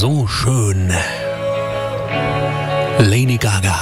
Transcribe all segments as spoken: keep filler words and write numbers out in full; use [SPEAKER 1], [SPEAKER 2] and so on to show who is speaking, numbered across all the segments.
[SPEAKER 1] So schön. Lady Gaga.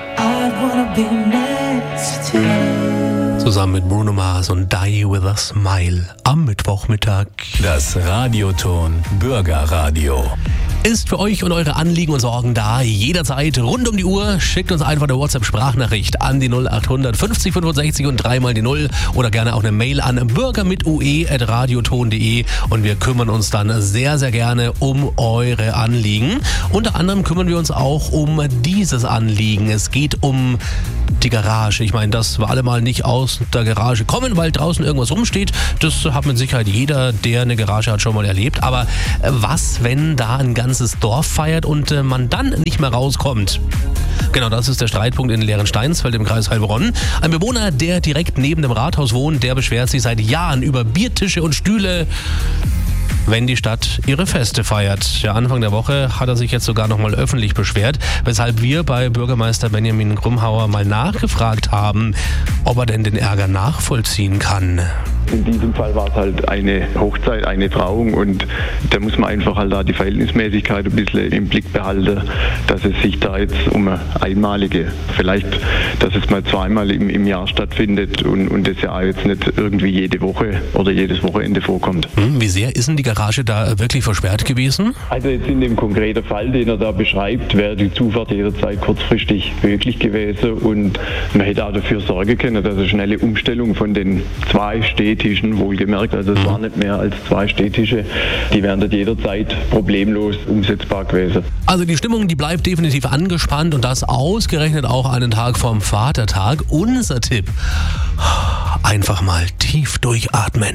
[SPEAKER 1] Zusammen mit Bruno Mars und Die With A Smile am Mittwochmittag.
[SPEAKER 2] Das Radioton Bürgerradio
[SPEAKER 1] Ist für euch und eure Anliegen und Sorgen da, jederzeit, rund um die Uhr. Schickt uns einfach eine WhatsApp-Sprachnachricht an die null acht hundert fünfzig fünfundsechzig und dreimal die null oder gerne auch eine Mail an bürger mit ue at radioton punkt de und wir kümmern uns dann sehr, sehr gerne um eure Anliegen. Unter anderem kümmern wir uns auch um dieses Anliegen. Es geht um die Garage. Ich meine, dass wir alle mal nicht aus der Garage kommen, weil draußen irgendwas rumsteht, das hat mit Sicherheit jeder, der eine Garage hat, schon mal erlebt. Aber was, wenn da ein ganzes Dorf feiert und äh, man dann nicht mehr rauskommt? Genau, das ist der Streitpunkt in Leerensteinsfeld im Kreis Heilbronn. Ein Bewohner, der direkt neben dem Rathaus wohnt, der beschwert sich seit Jahren über Biertische und Stühle, wenn die Stadt ihre Feste feiert. Ja, Anfang der Woche hat er sich jetzt sogar nochmal öffentlich beschwert, weshalb wir bei Bürgermeister Benjamin Grumhauer mal nachgefragt haben, ob er denn den Ärger nachvollziehen kann.
[SPEAKER 3] In diesem Fall war es halt eine Hochzeit, eine Trauung und da muss man einfach halt da die Verhältnismäßigkeit ein bisschen im Blick behalten, dass es sich da jetzt um eine einmalige, vielleicht, dass es mal zweimal im, im Jahr stattfindet und, und das ja jetzt nicht irgendwie jede Woche oder jedes Wochenende vorkommt.
[SPEAKER 1] Hm, wie sehr ist denn die Garage da wirklich versperrt gewesen?
[SPEAKER 3] Also jetzt in dem konkreten Fall, den er da beschreibt, wäre die Zufahrt jederzeit kurzfristig möglich gewesen und man hätte auch dafür sorgen können, dass eine schnelle Umstellung von den zwei Stehtischen, wohlgemerkt, also es mhm. waren nicht mehr als zwei Stehtische, die wären dort jederzeit problemlos umsetzbar gewesen.
[SPEAKER 1] Also die Stimmung, die bleibt definitiv angespannt und das ausgerechnet auch einen Tag vorm Vatertag. Unser Tipp, einfach mal tief durchatmen.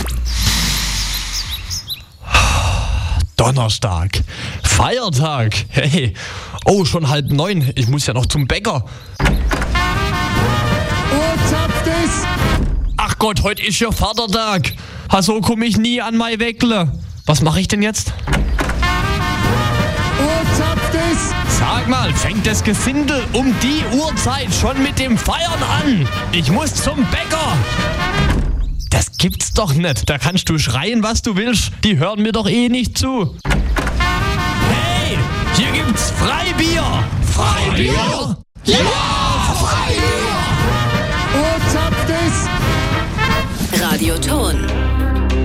[SPEAKER 4] Donnerstag, Feiertag, hey, oh, schon halb neun, ich muss ja noch zum Bäcker. Oh, zapft es! Ach Gott, heute ist ja Vatertag. So komme ich nie an mein Weckle. Was mache ich denn jetzt? Oh, zapft es! Sag mal, fängt das Gesindel um die Uhrzeit schon mit dem Feiern an? Ich muss zum Bäcker. Das gibt's doch nicht. Da kannst du schreien, was du willst. Die hören mir doch eh nicht zu. Hey, hier gibt's Freibier. Freibier? Ja, Freibier! Oh, zapft es!
[SPEAKER 5] Radioton.